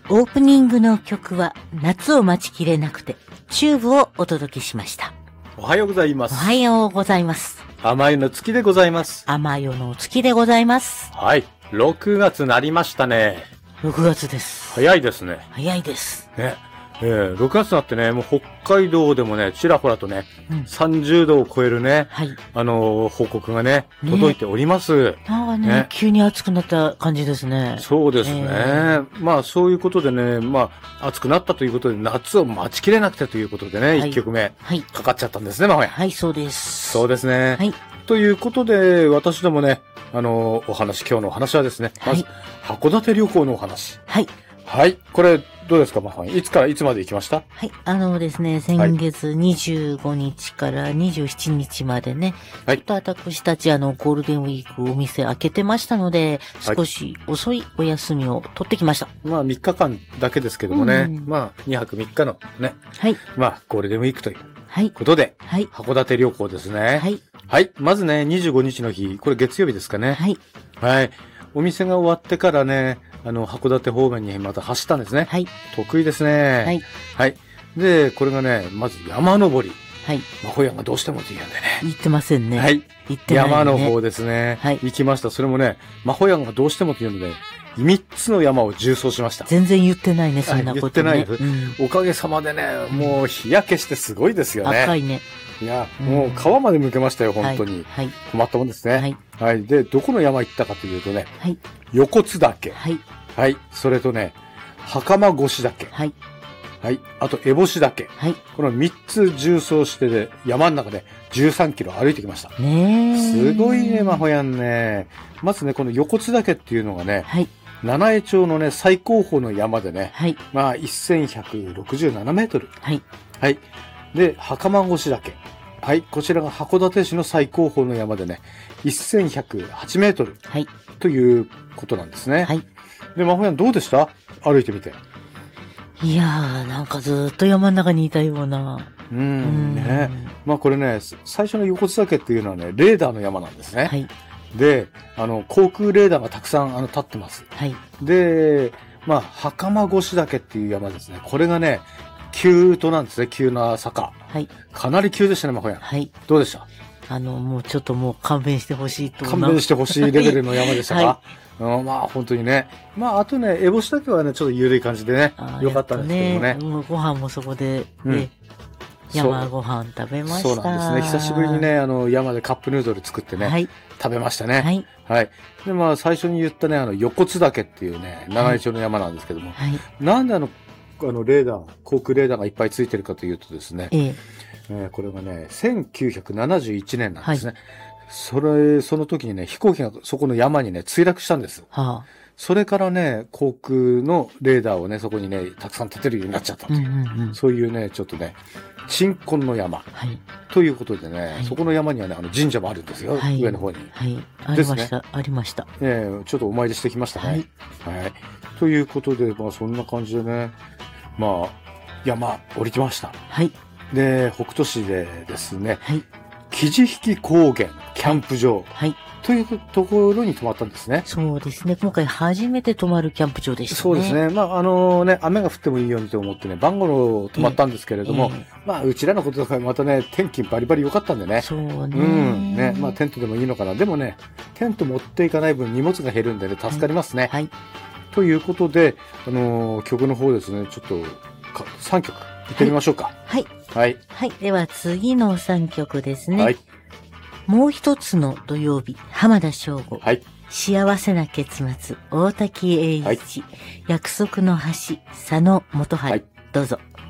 オープニングの曲は夏を待ちきれなくてチューブをお届けしました。 おはようございます。 おはようございます。 甘夜の月でございます。 甘夜の月でございます。 はい。6月なりましたね。 6月です。 早いですね。 早いです。 ね。6月になってね、もう北海道でもね、ちらほらとね、30度を超えるね、 はい。 報告がね、届いております。 なんかね、急に暑くなった感じですね。 そうですね。まあ、そういうことでね、まあ、暑くなったということで、夏を待ちきれなくてということでね、1曲目、かかっちゃったんですね、まほや。 はい、そうです。 そうですね。 はい。 ということで、私どもね、今日のお話はですね、まず、函館旅行のお話。 はい。 はい。これ、どうですか、まほや。いつからいつまで行きました？ はい。ですね、先月25日から27日までね、 はい。 ちょっと私たちゴールデンウィークお店開けてましたので、少し遅いお休みを取ってきました。 まあ、3日間だけですけどもね、まあ、2泊3日のね、 はい。 まあ、ゴールデンウィークというはい。 ことで、 はい。 函館旅行ですね。 はい。 はい。まずね、25日の日、これ月曜日ですかね。 はい。 はい。お店が終わってからね、函館方面にまた走ったんですね。 はい。 得意ですね。 はい。 はい。で、これがね、まず山登り。 はい。 まほやんがどうしてもって言うんでね。 行ってませんね。 はい。 行ってないね。 山の方ですね。 はい。 行きました。それもね、まほやんがどうしてもって言うので、3つの山を縦走しました。 全然言ってないね、そんなことね。 言ってないです。おかげさまでね、もう日焼けしてすごいですよね。 赤いね。 いや、もう皮まで剥けましたよ、本当に。 はい。 困ったもんですね。 はい。 はい。で、どこの山行ったかというとね、 はい。 横津岳。 はい。 はい。それとね、袴越岳。 はい。 はい。あと、烏帽子岳。 はい。 この3つ縦走してで、山の中で13キロ歩いてきました。 ねえ。 すごいね、まほやんね。まずね、この横津岳っていうのがね、 はい。 七重町のね、最高峰の山でね、 はい。 まあ、1167メートル。 はい。 はい。で、袴越岳。はい。こちらが函館市の最高峰の山でね、1108メートル。 はい。 ということなんですね。 はい。 で、まほやんどうでした？歩いてみて。 いやー、なんかずーっと山の中にいたような。 ね。まあこれね、最初の横津岳っていうのはね、レーダーの山なんですね。 はい。 で、航空レーダーがたくさん立ってます。 はい。 で、まあ、袴越岳っていう山ですね。これがね、急登なんですね。急な坂。 はい。 かなり急でしたね、まほやん。 はい。 どうでした？ もうちょっともう勘弁してほしいと勘弁してほしいレベルの山でしたか？ はい。 まあ本当にね。まああとね、烏帽子岳はね、ちょっと緩い感じでね、よかったんですけどもね。 もうご飯もそこで、ね、山ご飯食べました。 そうなんですね。久しぶりにね、山でカップヌードル作ってね、はい、食べましたね。 はい。 はい。で、まあ最初に言ったね、横津岳っていうね、七重町の山なんですけども、はい、なんでレーダー、航空レーダーがいっぱいついてるかというとですね、これがね、1971年なんですね。はい、その時にね、飛行機がそこの山にね、墜落したんです。はあ、それからね、航空のレーダーをね、そこにね、たくさん立てるようになっちゃったという、そういうね、ちょっとね、鎮魂の山。はい。ということでね、はい、そこの山にはね、神社もあるんですよ。はい、上の方に。 はい。ありました。ね、ありました。 ちょっとお参りしてきましたね。はい。はい。ということで、まあそんな感じでね、まあ、山降りてました。はい。で、北斗市でですね、はい。木地引高原キャンプ場。はい。というところに泊まったんですね。 そうですね。今回初めて泊まるキャンプ場でしたね。 そうですね。まあ、ね、雨が降ってもいいようにと思ってね、晩頃泊まったんですけれども、まあ、うちらのことだからまたね、天気バリバリ良かったんでね。 そうね。うん。 ね、まあ、テントでもいいのかな。でもね、テント持っていかない分荷物が減るんでね、助かりますね。はい。ということで、曲の方ですね、ちょっと、3曲行ってみましょうか。 はい。 はい。 はい。では次の3曲ですね。はい。もう一つの土曜日、浜田省吾。はい。幸せな結末、大滝栄一。はい、約束の橋、佐野元春。はい、どうぞ。